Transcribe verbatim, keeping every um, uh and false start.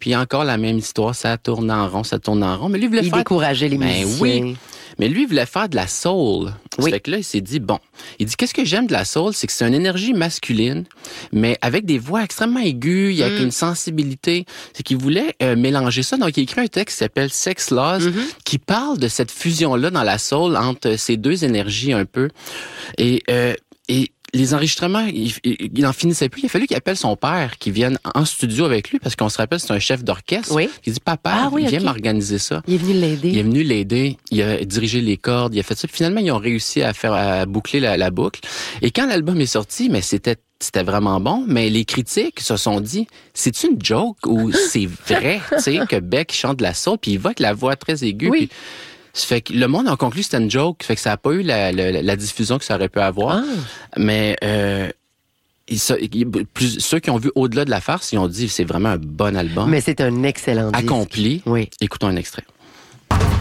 puis encore la même histoire, ça tourne en rond, ça tourne en rond. Mais lui, il voulait il faire... décourageait les ben, musiciens. Oui. Mais lui, il voulait faire de la soul. Oui. Fait que là, il s'est dit, bon, il dit, qu'est-ce que j'aime de la soul? C'est que c'est une énergie masculine, mais avec des voix extrêmement aiguës, il y a Mm. une sensibilité. C'est qu'il voulait euh, mélanger ça. Donc, il a écrit un texte qui s'appelle Sex Laws, Mm-hmm. qui parle de cette fusion-là dans la soul entre ces deux énergies un peu. Et, euh, et les enregistrements, il, il, il en finissait plus. Il a fallu qu'il appelle son père, qui vienne en studio avec lui, parce qu'on se rappelle, c'est un chef d'orchestre. Oui. Il dit, papa, Ah oui, viens okay. m'organiser ça. Il est venu l'aider. Il est venu l'aider, il a dirigé les cordes, il a fait ça. Puis finalement, ils ont réussi à faire à boucler la, la boucle. Et quand l'album est sorti, mais c'était c'était vraiment bon, mais les critiques se sont dit, c'est une joke ou c'est vrai, tu sais, que Beck chante de la soul, puis il va avec la voix très aiguë. Oui. Puis, ça fait que le monde a conclu que c'était une joke, fait que ça n'a pas eu la, la, la diffusion que ça aurait pu avoir. Ah. Mais euh, ils, ils, plus, ceux qui ont vu au-delà de la farce, ils ont dit c'est vraiment un bon album. Mais c'est un excellent disque. Accompli. Oui. Écoutons un extrait.